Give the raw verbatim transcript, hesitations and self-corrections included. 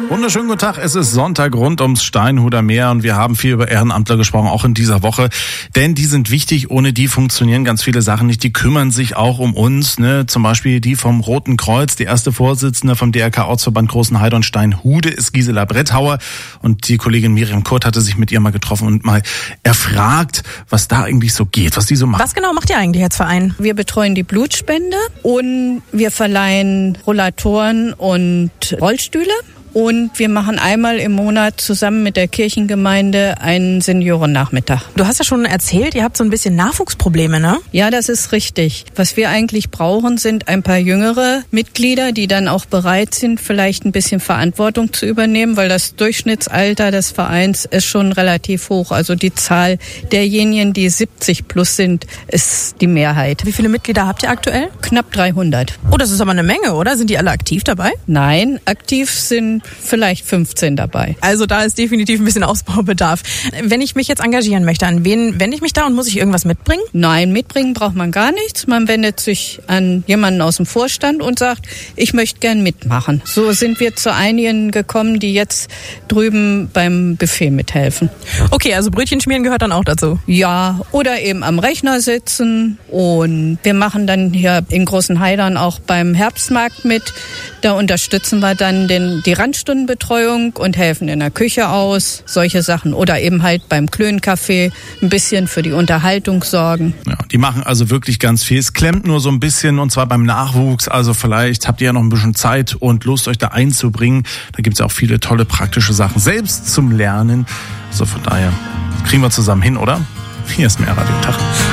Wunderschönen guten Tag, es ist Sonntag rund ums Steinhuder Meer und wir haben viel über Ehrenamtler gesprochen, auch in dieser Woche, denn die sind wichtig, ohne die funktionieren ganz viele Sachen nicht, die kümmern sich auch um uns, ne? Zum Beispiel die vom Roten Kreuz, die erste Vorsitzende vom D R K-Ortsverband Großen Heide und Steinhude ist Gisela Bretthauer und die Kollegin Miriam Kurt hatte sich mit ihr mal getroffen und mal erfragt, was da eigentlich so geht, was die so machen. Was genau macht ihr eigentlich als Verein? Wir betreuen die Blutspende und wir verleihen Rollatoren und Rollstühle. Und wir machen einmal im Monat zusammen mit der Kirchengemeinde einen Seniorennachmittag. Du hast ja schon erzählt, ihr habt so ein bisschen Nachwuchsprobleme, ne? Ja, das ist richtig. Was wir eigentlich brauchen, sind ein paar jüngere Mitglieder, die dann auch bereit sind, vielleicht ein bisschen Verantwortung zu übernehmen, weil das Durchschnittsalter des Vereins ist schon relativ hoch. Also die Zahl derjenigen, die siebzig plus sind, ist die Mehrheit. Wie viele Mitglieder habt ihr aktuell? Knapp dreihundert. Oh, das ist aber eine Menge, oder? Sind die alle aktiv dabei? Nein, aktiv sind vielleicht fünfzehn dabei. Also da ist definitiv ein bisschen Ausbaubedarf. Wenn ich mich jetzt engagieren möchte, an wen wende ich mich da und muss ich irgendwas mitbringen? Nein, mitbringen braucht man gar nichts. Man wendet sich an jemanden aus dem Vorstand und sagt, ich möchte gern mitmachen. So sind wir zu einigen gekommen, die jetzt drüben beim Buffet mithelfen. Okay, also Brötchen schmieren gehört dann auch dazu? Ja, oder eben am Rechner sitzen. Und wir machen dann hier in Großen Heidern auch beim Herbstmarkt mit. Da unterstützen wir dann den, die Randstundenbetreuung und helfen in der Küche aus, solche Sachen. Oder eben halt beim Klöncafé ein bisschen für die Unterhaltung sorgen. Ja, die machen also wirklich ganz viel. Es klemmt nur so ein bisschen und zwar beim Nachwuchs. Also vielleicht habt ihr ja noch ein bisschen Zeit und Lust, euch da einzubringen. Da gibt's ja auch viele tolle praktische Sachen, selbst zum Lernen. Also von daher kriegen wir zusammen hin, oder? Hier ist mehr Radio Tag.